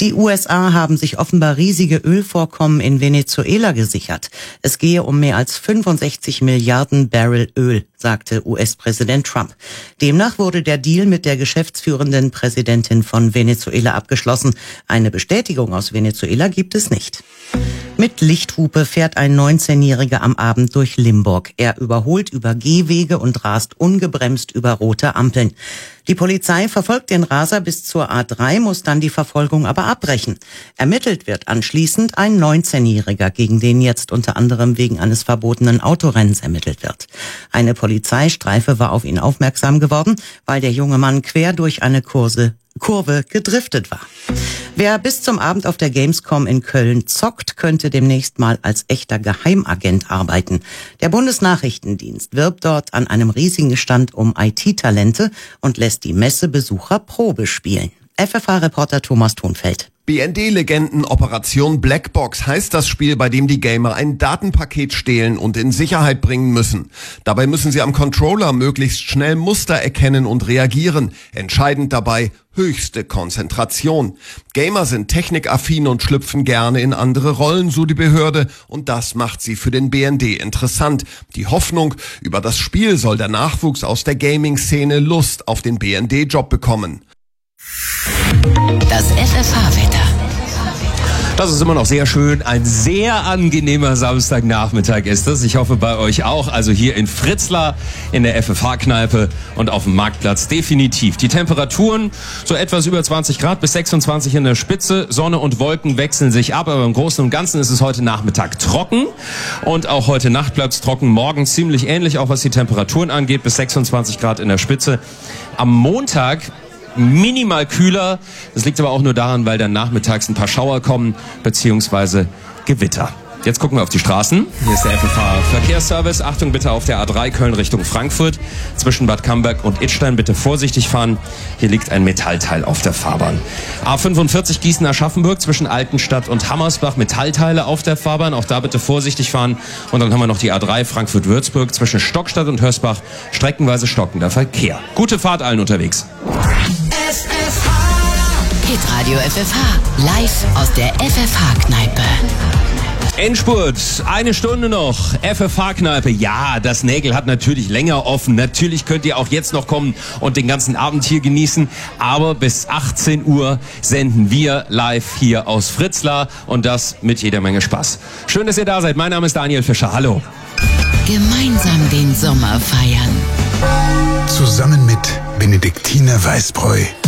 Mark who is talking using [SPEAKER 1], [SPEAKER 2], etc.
[SPEAKER 1] Die USA haben sich offenbar riesige Ölvorkommen in Venezuela gesichert. Es gehe um mehr als 65 Milliarden Barrel Öl, sagte US-Präsident Trump. Demnach wurde der Deal mit der geschäftsführenden Präsidentin von Venezuela abgeschlossen. Eine Bestätigung aus Venezuela gibt es nicht. Mit Lichthupe fährt ein 19-Jähriger am Abend durch Limburg. Er überholt über Gehwege und rast ungebremst über rote Ampeln. Die Polizei verfolgt den Raser bis zur A3, muss dann die Verfolgung aber abbrechen. Ermittelt wird anschließend ein 19-Jähriger, gegen den jetzt unter anderem wegen eines verbotenen Autorennens ermittelt wird. Eine Polizeistreife war auf ihn aufmerksam geworden, weil der junge Mann quer durch eine Kurve gedriftet war. Wer bis zum Abend auf der Gamescom in Köln zockt, könnte demnächst mal als echter Geheimagent arbeiten. Der Bundesnachrichtendienst wirbt dort an einem riesigen Stand um IT-Talente und lässt die Messebesucher Probe spielen. FFH-Reporter Thomas Thunfeld.
[SPEAKER 2] BND-Legenden Operation Blackbox heißt das Spiel, bei dem die Gamer ein Datenpaket stehlen und in Sicherheit bringen müssen. Dabei müssen sie am Controller möglichst schnell Muster erkennen und reagieren. Entscheidend dabei höchste Konzentration. Gamer sind technikaffin und schlüpfen gerne in andere Rollen, so die Behörde, und das macht sie für den BND interessant. Die Hoffnung, über das Spiel soll der Nachwuchs aus der Gaming-Szene Lust auf den BND-Job bekommen.
[SPEAKER 3] Das FFH-Wetter.
[SPEAKER 4] Das ist immer noch sehr schön. Ein sehr angenehmer Samstagnachmittag ist es. Ich hoffe bei euch auch. Also hier in Fritzlar, in der FFH-Kneipe und auf dem Marktplatz definitiv. Die Temperaturen so etwas über 20 Grad bis 26 in der Spitze. Sonne und Wolken wechseln sich ab, aber im Großen und Ganzen ist es heute Nachmittag trocken. Und auch heute Nacht bleibt es trocken. Morgen ziemlich ähnlich, auch was die Temperaturen angeht, bis 26 Grad in der Spitze. Am Montag minimal kühler. Das liegt aber auch nur daran, weil dann nachmittags ein paar Schauer kommen, beziehungsweise Gewitter. Jetzt gucken wir auf die Straßen. Hier ist der FFH-Verkehrsservice. Achtung bitte auf der A3 Köln Richtung Frankfurt. Zwischen Bad Camberg und Idstein bitte vorsichtig fahren. Hier liegt ein Metallteil auf der Fahrbahn. A45 Gießen-Aschaffenburg zwischen Altenstadt und Hammersbach. Metallteile auf der Fahrbahn. Auch da bitte vorsichtig fahren. Und dann haben wir noch die A3 Frankfurt-Würzburg zwischen Stockstadt und Hörsbach. Streckenweise stockender Verkehr. Gute Fahrt allen unterwegs.
[SPEAKER 3] Hitradio FFH, live aus der FFH-Kneipe.
[SPEAKER 4] Endspurt, eine Stunde noch, FFH-Kneipe. Ja, das Nägel hat natürlich länger offen. Natürlich könnt ihr auch jetzt noch kommen und den ganzen Abend hier genießen. Aber bis 18 Uhr senden wir live hier aus Fritzlar und das mit jeder Menge Spaß. Schön, dass ihr da seid. Mein Name ist Daniel Fischer. Hallo.
[SPEAKER 3] Gemeinsam den Sommer feiern.
[SPEAKER 5] Zusammen mit Benediktiner Weißbräu.